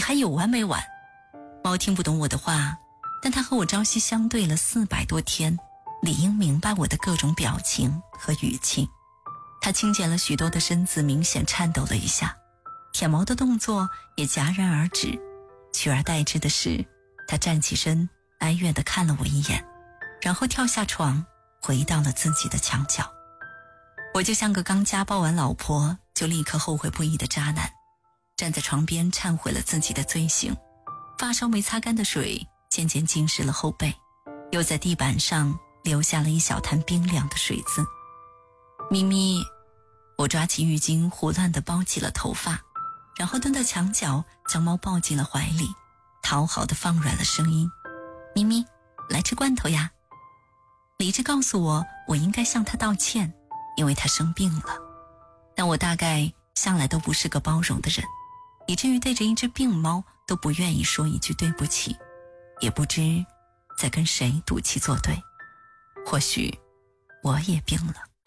还有完没完？猫听不懂我的话，但它和我朝夕相对了400多天，理应明白我的各种表情和语气。它轻减了许多的身子，明显颤抖了一下，舔毛的动作也戛然而止，取而代之的是，它站起身，哀怨地看了我一眼，然后跳下床，回到了自己的墙角。我就像个刚家暴完老婆就立刻后悔不已的渣男，站在床边忏悔了自己的罪行，发梢没擦干的水渐渐浸湿了后背，又在地板上留下了一小滩冰凉的水渍。咪咪，我抓起浴巾胡乱地包起了头发，然后蹲到墙角，将猫抱进了怀里，讨好地放软了声音：咪咪，来吃罐头呀。理智告诉我，我应该向他道歉，因为他生病了。但我大概向来都不是个包容的人，以至于对着一只病猫都不愿意说一句对不起，也不知在跟谁赌气作对。或许我也病了。